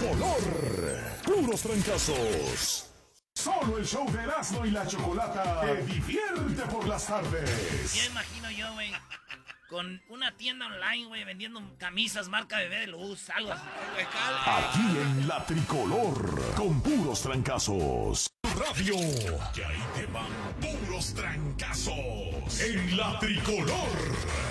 tricolor. Puros trancazos. Solo el show de Erasmo y la Chocolata te divierte por las tardes. Ya imagino yo, güey, con una tienda online, güey, vendiendo camisas marca Bebé de Luz, algo así. Aquí en la tricolor, con puros trancazos. Radio, que ahí te van puros trancazos. En la tricolor.